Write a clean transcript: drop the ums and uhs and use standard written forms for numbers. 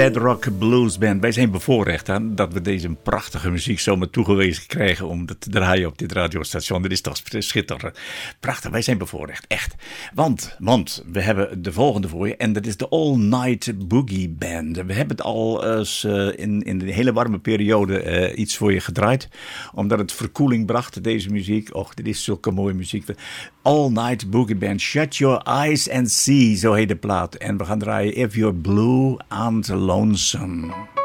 Bedrock Blues Band. Wij zijn bevoorrecht aan dat we deze prachtige muziek zomaar toegewezen krijgen om dat te draaien op dit radiostation. Dat is toch schitterend. Prachtig, wij zijn bevoorrecht, echt. Want we hebben de volgende voor je en dat is de All Night Boogie Band. We hebben het al eens in de hele warme periode iets voor je gedraaid, omdat het verkoeling bracht, deze muziek. Och, dit is zulke mooie muziek. All Night Boogie Band, Shut Your Eyes and See, zo heet de plaat. En we gaan draaien If You're Blue and Lonesome.